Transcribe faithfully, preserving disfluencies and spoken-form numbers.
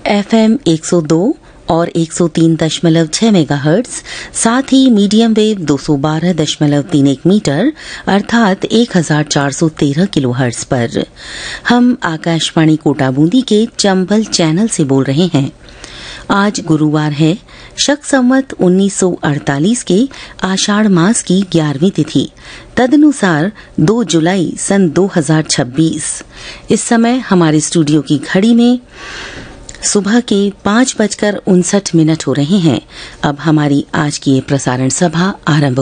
FM एक सौ दो और एक सौ तीन दशमलव छह मेगाहर्ट्ज, साथ ही मीडियम वेव दो सौ बारह दशमलव तीन एक मीटर अर्थात एक हजार चार सौ तेरह किलोहर्ट्ज पर। हम आकाशवाणी कोटा बूंदी के चंबल चैनल से बोल रहे हैं। आज गुरुवार है, शक संवत उन्नीस सौ अड़तालीस के आषाढ़ मास की ग्यारहवीं तिथि, तदनुसार दो जुलाई सन दो हजार छब्बीस। इस समय हमारे स्टूडियो की घड़ी में सुबह के पांच बजकर उनसठ मिनट हो रहे हैं। अब हमारी आज की ये प्रसारण सभा आरंभ